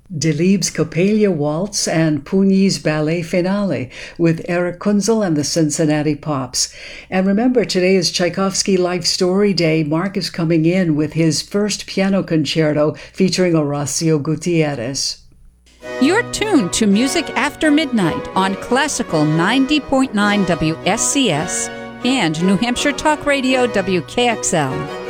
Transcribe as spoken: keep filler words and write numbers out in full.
Delibes' Coppelia Waltz and Pugli's Ballet Finale with Eric Kunzel and the Cincinnati Pops. And remember, today is Tchaikovsky Life Story Day. Mark is coming in with his first piano concerto featuring Horacio Gutierrez. You're tuned to Music After Midnight on Classical ninety point nine W S C S and New Hampshire Talk Radio W K X L.